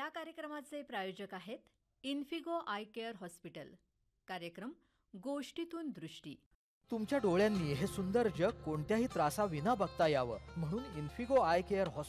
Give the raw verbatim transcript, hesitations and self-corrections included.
या कार्यक्रमाचे प्रायोजक आहेत इन्फिगो आय केअर हॉस्पिटल. कार्यक्रम गोष्टीतून दृष्टी. तुमच्या डोळ्यांनी हे सुंदर जग कोणत्याही त्रासाविना बघता यावं म्हणून इन्फिगो आय केअर